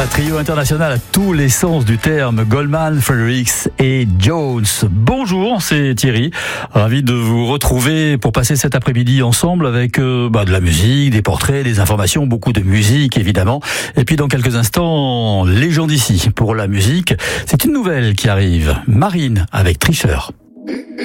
Un trio international à tous les sens du terme, Goldman, Fredericks et Jones. Bonjour, c'est Thierry. Ravi de vous retrouver pour passer cet après-midi ensemble avec de la musique, des portraits, des informations, beaucoup de musique évidemment. Et puis dans quelques instants, les gens d'ici. Pour la musique, c'est une nouvelle qui arrive. Marine avec Tricheur.